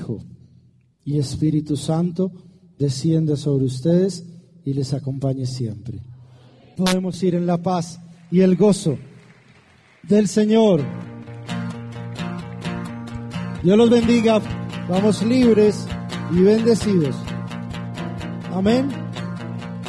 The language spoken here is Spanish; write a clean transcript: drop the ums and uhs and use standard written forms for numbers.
Hijo y Espíritu Santo descienda sobre ustedes y les acompañe siempre. Podemos ir en la paz y el gozo del Señor. Dios los bendiga. Vamos libres y bendecidos. Amén.